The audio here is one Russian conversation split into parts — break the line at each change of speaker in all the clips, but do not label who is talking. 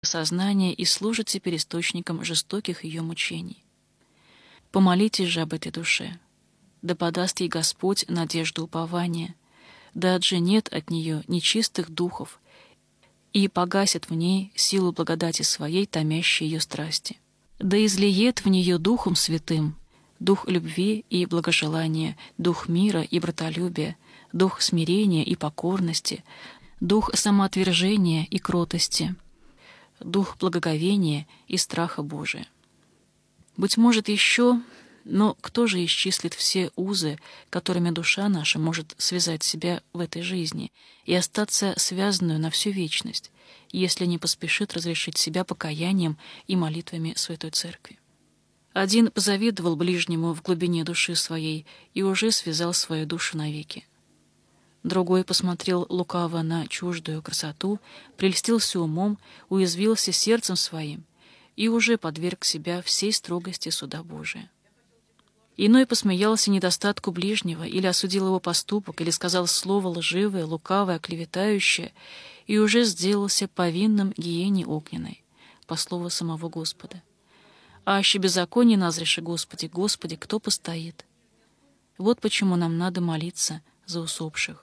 сознания и служит теперь источником жестоких ее мучений. Помолитесь же об этой душе. Да подаст ей Господь надежду упования, да отженет от нее нечистых духов и погасит в ней силу благодати своей, томящей ее страсти. Да излиет в нее Духом Святым, дух любви и благожелания, дух мира и братолюбия, дух смирения и покорности, дух самоотвержения и кротости, дух благоговения и страха Божия. Быть может, еще, но кто же исчислит все узы, которыми душа наша может связать себя в этой жизни и остаться связанную на всю вечность, если не поспешит разрешить себя покаянием и молитвами Святой Церкви? Один позавидовал ближнему в глубине души своей и уже связал свою душу навеки. Другой посмотрел лукаво на чуждую красоту, прельстился умом, уязвился сердцем своим и уже подверг себя всей строгости суда Божия. Иной посмеялся недостатку ближнего, или осудил его поступок, или сказал слово лживое, лукавое, клеветающее, и уже сделался повинным гиене огненной, по слову самого Господа. А аще беззаконие назреши, Господи, Господи, кто постоит? Вот почему нам надо молиться за усопших.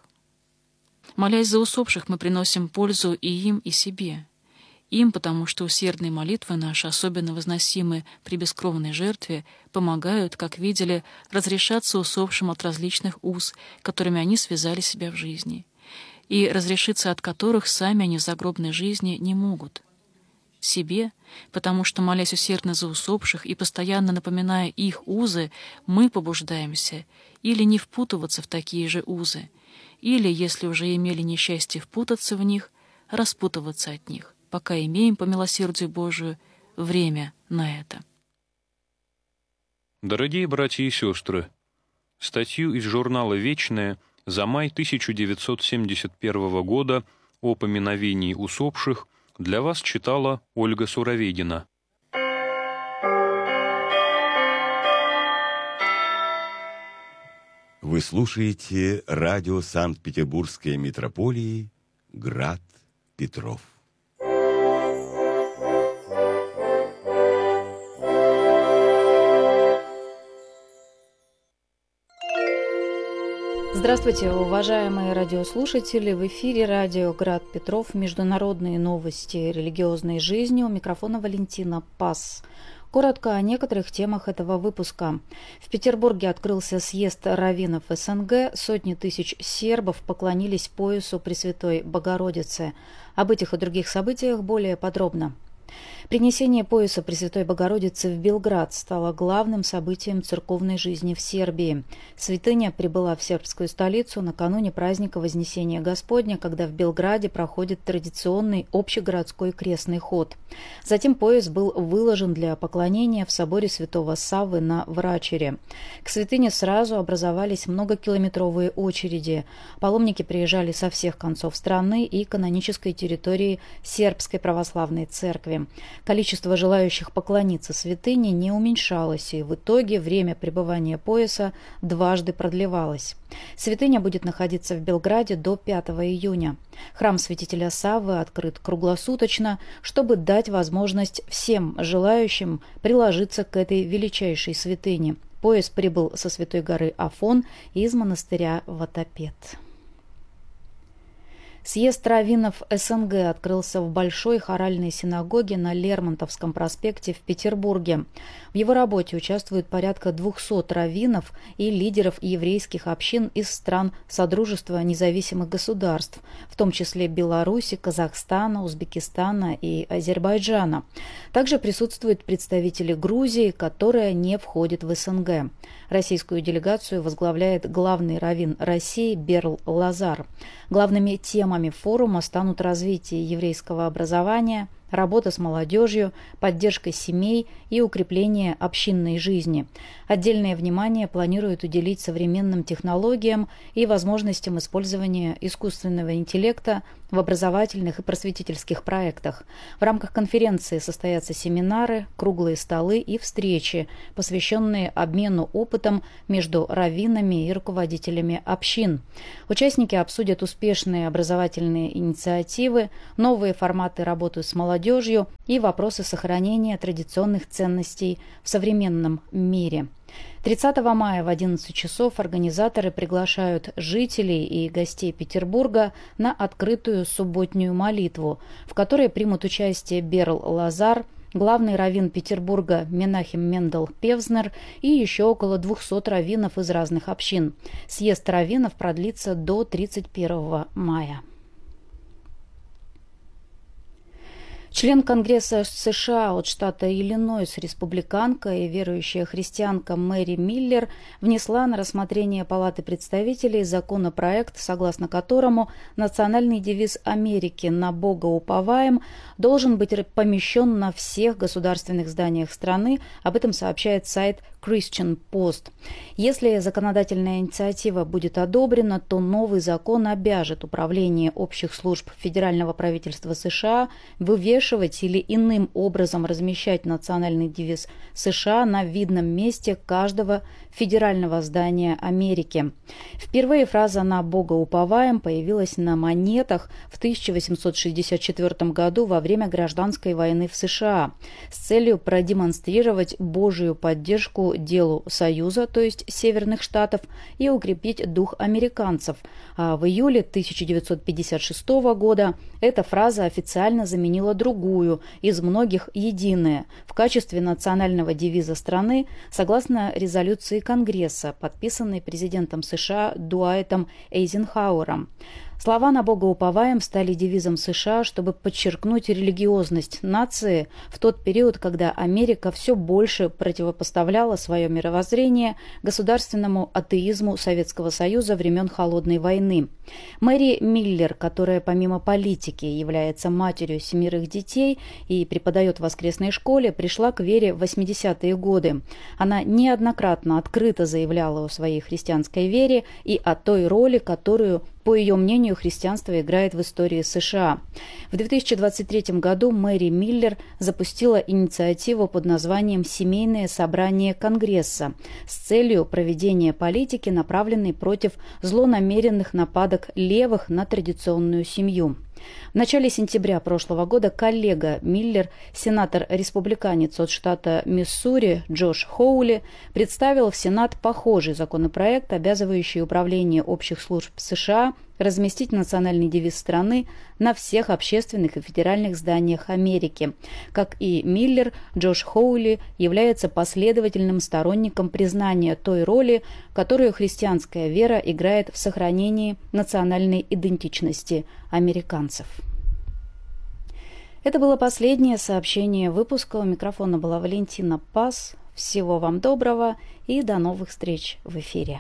Молясь за усопших, мы приносим пользу и им, и себе. Им, потому что усердные молитвы наши, особенно возносимые при бескровной жертве, помогают, как видели, разрешаться усопшим от различных уз, которыми они связали себя в жизни, и разрешиться от которых сами они в загробной жизни не могут. Себе, потому что, молясь усердно за усопших и постоянно напоминая их узы, мы побуждаемся или не впутываться в такие же узы, или, если уже имели несчастье впутаться в них, распутываться от них, пока имеем, по милосердию Божию, время на это.
Дорогие братья и сестры, статью из журнала «Вечное» за май 1971 года о поминовении усопших для вас читала Ольга Суроведина.
Вы слушаете радио Санкт-Петербургской митрополии «Град Петров».
Здравствуйте, уважаемые радиослушатели! В эфире радио «Град Петров», международные новости религиозной жизни. У микрофона Валентина Пас. Коротко о некоторых темах этого выпуска. В Петербурге открылся съезд раввинов СНГ. Сотни тысяч сербов поклонились поясу Пресвятой Богородицы. Об этих и других событиях более подробно. Принесение пояса Пресвятой Богородицы в Белград стало главным событием церковной жизни в Сербии. Святыня прибыла в сербскую столицу накануне праздника Вознесения Господня, когда в Белграде проходит традиционный общегородской крестный ход. Затем пояс был выложен для поклонения в соборе Святого Саввы на Врачере. К святыне сразу образовались многокилометровые очереди. Паломники приезжали со всех концов страны и канонической территории Сербской православной церкви. Количество желающих поклониться святыне не уменьшалось, и в итоге время пребывания пояса дважды продлевалось. Святыня будет находиться в Белграде до 5 июня. Храм святителя Саввы открыт круглосуточно, чтобы дать возможность всем желающим приложиться к этой величайшей святыне. Пояс прибыл со Святой горы Афон из монастыря Ватапет. Съезд раввинов СНГ открылся в Большой хоральной синагоге на Лермонтовском проспекте в Петербурге. В его работе участвуют порядка 200 раввинов и лидеров еврейских общин из стран Содружества независимых государств, в том числе Беларуси, Казахстана, Узбекистана и Азербайджана. Также присутствуют представители Грузии, которая не входит в СНГ. Российскую делегацию возглавляет главный раввин России Берл Лазар. Главными темами форума станут развитие еврейского образования, работа с молодежью, поддержка семей и укрепление общинной жизни. Отдельное внимание планируют уделить современным технологиям и возможностям использования искусственного интеллекта в образовательных и просветительских проектах. В рамках конференции состоятся семинары, круглые столы и встречи, посвященные обмену опытом между раввинами и руководителями общин. Участники обсудят успешные образовательные инициативы, новые форматы работы с молодежью и вопросы сохранения традиционных ценностей в современном мире. 30 мая в 11 часов организаторы приглашают жителей и гостей Петербурга на открытую субботнюю молитву, в которой примут участие Берл Лазар, главный раввин Петербурга Менахем Мендел Певзнер и еще около 200 раввинов из разных общин. Съезд раввинов продлится до 31 мая. Член Конгресса США от штата Иллинойс, республиканка и верующая христианка Мэри Миллер внесла на рассмотрение Палаты представителей законопроект, согласно которому национальный девиз Америки «На Бога уповаем» должен быть помещен на всех государственных зданиях страны. Об этом сообщает сайт Christian Post. Если законодательная инициатива будет одобрена, то новый закон обяжет Управление общих служб федерального правительства США вывешивать или иным образом размещать национальный девиз США на видном месте каждого федерального здания Америки. Впервые фраза «На Бога уповаем» появилась на монетах в 1864 году во время гражданской войны в США с целью продемонстрировать Божию поддержку делу Союза, то есть Северных Штатов, и укрепить дух американцев. А в июле 1956 года эта фраза официально заменила другую, из многих единая, в качестве национального девиза страны, согласно резолюции Конгресса, подписанной президентом США Дуайтом Эйзенхауэром. Слова «На Бога уповаем» стали девизом США, чтобы подчеркнуть религиозность нации в тот период, когда Америка все больше противопоставляла свое мировоззрение государственному атеизму Советского Союза времен Холодной войны. Мэри Миллер, которая помимо политики является матерью 7 детей и преподает в воскресной школе, пришла к вере в 80-е годы. Она неоднократно открыто заявляла о своей христианской вере и о той роли, которую, по ее мнению, христианство играет в истории США. В 2023 году Мэри Миллер запустила инициативу под названием «Семейное собрание Конгресса» с целью проведения политики, направленной против злонамеренных нападок левых на традиционную семью. В начале сентября прошлого года коллега Миллер, сенатор-республиканец от штата Миссури Джош Хоули, представил в Сенат похожий законопроект, обязывающий Управление общих служб США разместить национальный девиз страны на всех общественных и федеральных зданиях Америки. Как и Миллер, Джош Хоули является последовательным сторонником признания той роли, которую христианская вера играет в сохранении национальной идентичности американцев. Это было последнее сообщение выпуска. У микрофона была Валентина Пас. Всего вам доброго и до новых встреч в эфире.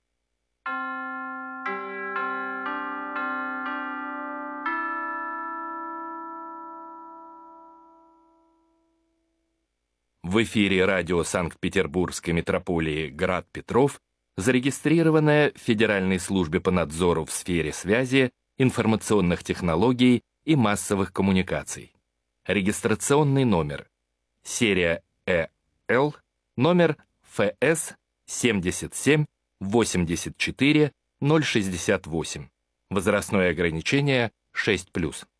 В эфире радио Санкт-Петербургской метрополии «Град Петров», зарегистрированное в Федеральной службе по надзору в сфере связи, информационных технологий и массовых коммуникаций. Регистрационный номер. Серия ЭЛ, номер ФС 77 84 068. Возрастное ограничение 6+.